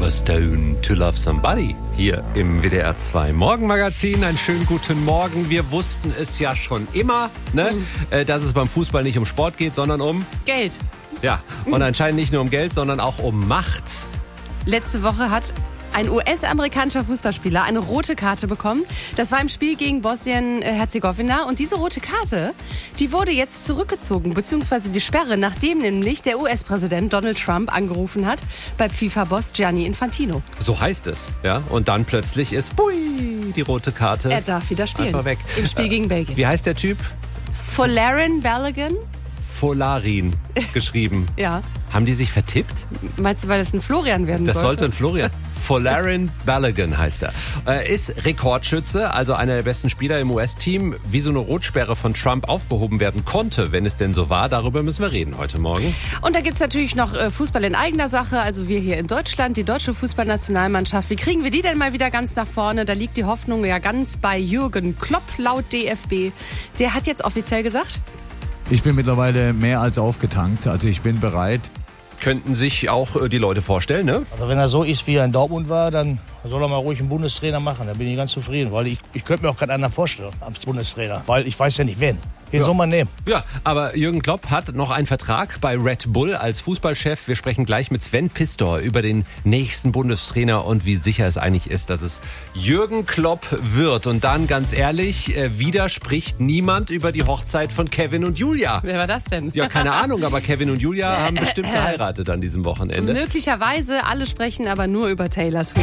Oliver Stone, To Love Somebody, hier im WDR 2 Morgenmagazin. Einen schönen guten Morgen. Wir wussten es ja schon immer, ne? Dass es beim Fußball nicht um Sport geht, sondern um Geld. Ja, und anscheinend nicht nur um Geld, sondern auch um Macht. Letzte Woche hat ein US-amerikanischer Fußballspieler eine rote Karte bekommen. Das war im Spiel gegen Bosnien-Herzegowina. Und diese rote Karte, die wurde jetzt zurückgezogen, beziehungsweise die Sperre, nachdem nämlich der US-Präsident Donald Trump angerufen hat bei FIFA-Boss Gianni Infantino. So heißt es, ja. Und dann plötzlich ist, pui, die rote Karte. Er darf wieder spielen. Einfach weg. Im Spiel gegen Belgien. Wie heißt der Typ? Folarin Balogun. Folarin geschrieben. Ja. Haben die sich vertippt? Meinst du, weil das ein Florian werden Das sollte? sollte ein Florian. Folarin Balogun heißt er. Ist Rekordschütze, also einer der besten Spieler im US-Team. Wie so eine Rotsperre von Trump aufgehoben werden konnte, wenn es denn so war, darüber müssen wir reden heute Morgen. Und da gibt's natürlich noch Fußball in eigener Sache. Also wir hier in Deutschland, die deutsche Fußballnationalmannschaft. Wie kriegen wir die denn mal wieder ganz nach vorne? Da liegt die Hoffnung ja ganz bei Jürgen Klopp laut DFB. Der hat jetzt offiziell gesagt: Ich bin mittlerweile mehr als aufgetankt. Also ich bin bereit. Könnten sich auch die Leute vorstellen, ne? Also wenn er so ist, wie er in Dortmund war, dann soll er mal ruhig einen Bundestrainer machen. Da bin ich ganz zufrieden, weil ich könnte mir auch keinen anderen vorstellen als Bundestrainer, weil ich weiß ja nicht, wen. Den soll man nehmen. Ja, aber Jürgen Klopp hat noch einen Vertrag bei Red Bull als Fußballchef. Wir sprechen gleich mit Sven Pistor über den nächsten Bundestrainer und wie sicher es eigentlich ist, dass es Jürgen Klopp wird. Und dann, ganz ehrlich, wieder spricht niemand über die Hochzeit von Kevin und Julia. Wer war das denn? Ja, keine Ahnung, aber Kevin und Julia haben bestimmt geheiratet an diesem Wochenende. Möglicherweise, alle sprechen aber nur über Taylor Swift.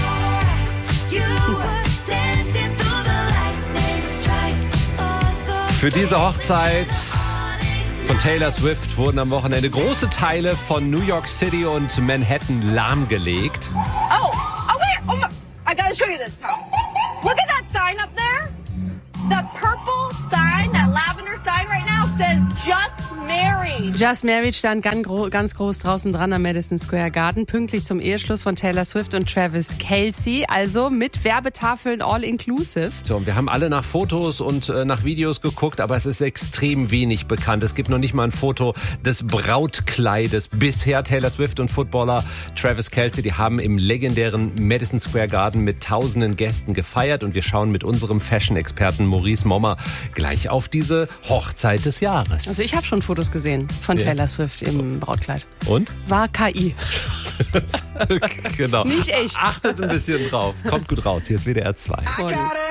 Für diese Hochzeit von Taylor Swift wurden am Wochenende große Teile von New York City und Manhattan lahmgelegt. Oh, wait, oh my, I gotta show you this, Tom. Look at that sign up there. The purple sign, that lavender sign right now says Just Married. Just Married stand ganz groß draußen dran am Madison Square Garden, pünktlich zum Eheschluss von Taylor Swift und Travis Kelce, also mit Werbetafeln all inclusive. So, und wir haben alle nach Fotos und nach Videos geguckt, aber es ist extrem wenig bekannt. Es gibt noch nicht mal ein Foto des Brautkleides. Bisher Taylor Swift und Footballer Travis Kelce, die haben im legendären Madison Square Garden mit tausenden Gästen gefeiert und wir schauen mit unserem Fashion-Experten Maurice Mommer gleich auf diese Hochzeit des Jahres. Also ich habe schon Fotos gesehen von Taylor Swift im Brautkleid. Und? War KI. Genau. Nicht echt. Achtet ein bisschen drauf. Kommt gut raus. Hier ist WDR 2.